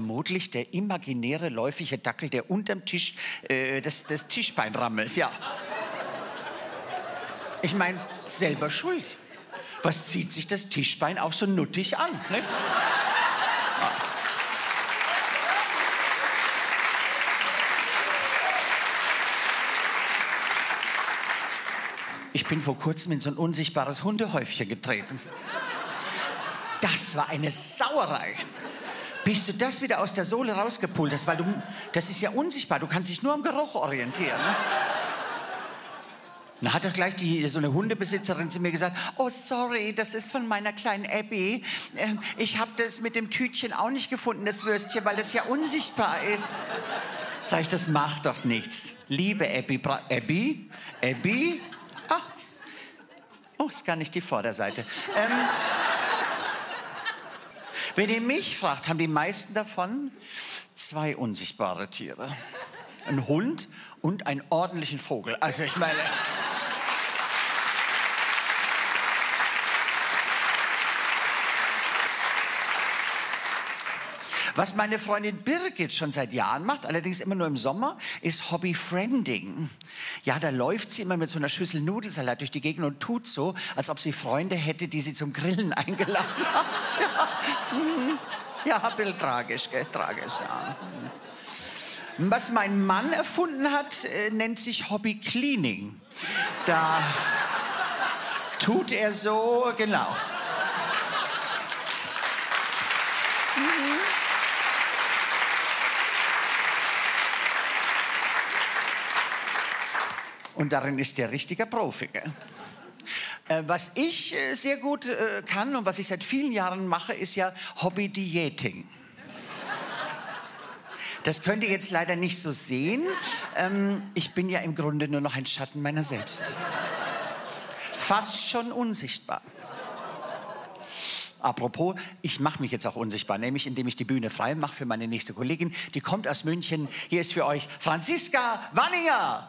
vermutlich der imaginäre läufige Dackel, der unterm Tisch das Tischbein rammelt, ja. Ich meine, selber schuld. Was zieht sich das Tischbein auch so nuttig an, ne? Ich bin vor kurzem in so ein unsichtbares Hundehäufchen getreten. Das war eine Sauerei. Bis du das wieder aus der Sohle rausgepult hast, weil das ist ja unsichtbar, du kannst dich nur am Geruch orientieren. Ne? Dann hat doch gleich so eine Hundebesitzerin zu mir gesagt, oh sorry, das ist von meiner kleinen Abby. Ich habe das mit dem Tütchen auch nicht gefunden, das Würstchen, weil das ja unsichtbar ist. Sag ich, das macht doch nichts. Liebe Abby, Abby? Ach, oh, ist gar nicht die Vorderseite. Wenn ihr mich fragt, haben die meisten davon 2 unsichtbare Tiere. Ein Hund und einen ordentlichen Vogel. Also ich meine... Was meine Freundin Birgit schon seit Jahren macht, allerdings immer nur im Sommer, ist Hobbyfriending. Ja, da läuft sie immer mit so einer Schüssel Nudelsalat durch die Gegend und tut so, als ob sie Freunde hätte, die sie zum Grillen eingeladen haben. Ja, ein bisschen tragisch, gell? Tragisch, ja. Was mein Mann erfunden hat, nennt sich Hobbycleaning. Da tut er so, genau. Und darin ist der richtiger Profi. Gell? Was ich sehr gut kann und was ich seit vielen Jahren mache, ist ja Hobby-Dieting. Das könnt ihr jetzt leider nicht so sehen. Ich bin ja im Grunde nur noch ein Schatten meiner selbst. Fast schon unsichtbar. Apropos, ich mache mich jetzt auch unsichtbar, nämlich indem ich die Bühne frei mache für meine nächste Kollegin. Die kommt aus München. Hier ist für euch Franziska Wanninger.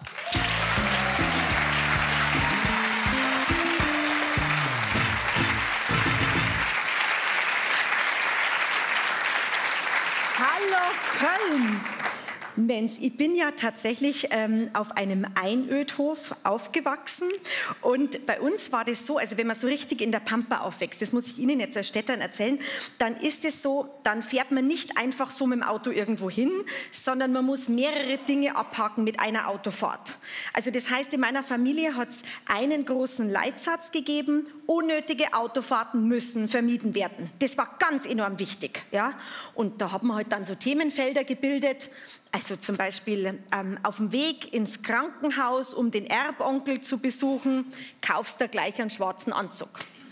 Hallo Köln! Mensch, ich bin ja tatsächlich auf einem Einödhof aufgewachsen und bei uns war das so, also wenn man so richtig in der Pampa aufwächst, das muss ich Ihnen jetzt als Städtern erzählen, dann ist es so, dann fährt man nicht einfach so mit dem Auto irgendwo hin, sondern man muss mehrere Dinge abhaken mit einer Autofahrt. Also das heißt, in meiner Familie hat es einen großen Leitsatz gegeben, unnötige Autofahrten müssen vermieden werden. Das war ganz enorm wichtig. Ja? Und da hat man halt dann so Themenfelder gebildet, also zum Beispiel auf dem Weg ins Krankenhaus, um den Erbonkel zu besuchen, kaufst du gleich einen schwarzen Anzug.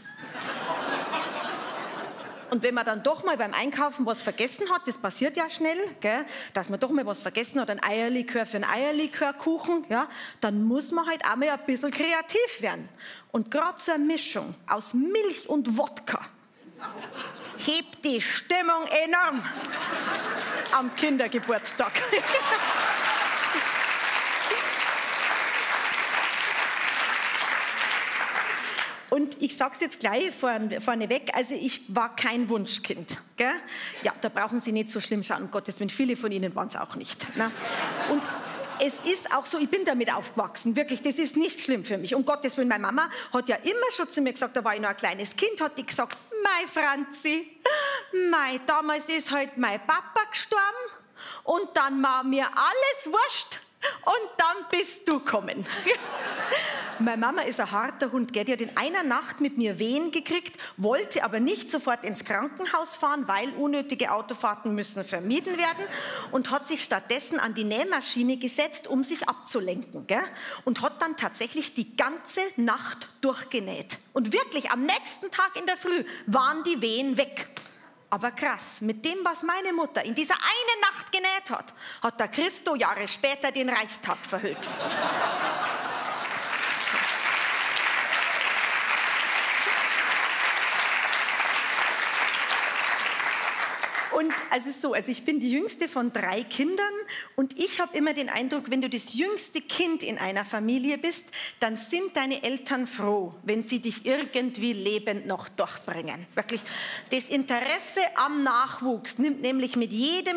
Und wenn man dann doch mal beim Einkaufen was vergessen hat, das passiert ja schnell, gell, dass man doch mal was vergessen hat, ein Eierlikör für einen Eierlikörkuchen, ja, dann muss man halt auch mal ein bisschen kreativ werden. Und gerade so eine Mischung aus Milch und Wodka hebt die Stimmung enorm am Kindergeburtstag. Und ich sage es jetzt gleich vorneweg, also ich war kein Wunschkind. Gell? Ja, da brauchen Sie nicht so schlimm schauen, um Gottes Willen, viele von Ihnen waren es auch nicht. Ne? Und es ist auch so, ich bin damit aufgewachsen, wirklich, das ist nicht schlimm für mich. Um Gottes Willen, meine Mama hat ja immer schon zu mir gesagt, da war ich noch ein kleines Kind, hat die gesagt, mei Franzi, mei, damals ist halt mein Papa gestorben und dann war mir alles wurscht. Und dann bist du gekommen. Meine Mama ist ein harter Hund, gell? Die hat in einer Nacht mit mir Wehen gekriegt, wollte aber nicht sofort ins Krankenhaus fahren, weil unnötige Autofahrten müssen vermieden werden und hat sich stattdessen an die Nähmaschine gesetzt, um sich abzulenken. Gell? Und hat dann tatsächlich die ganze Nacht durchgenäht. Und wirklich, am nächsten Tag in der Früh waren die Wehen weg. Aber krass, mit dem, was meine Mutter in dieser einen Nacht genäht hat, hat der Christo Jahre später den Reichstag verhüllt. Und also ich bin die jüngste von 3 Kindern und ich habe immer den Eindruck, wenn du das jüngste Kind in einer Familie bist, dann sind deine Eltern froh, wenn sie dich irgendwie lebend noch durchbringen. Wirklich, das Interesse am Nachwuchs nimmt nämlich mit jedem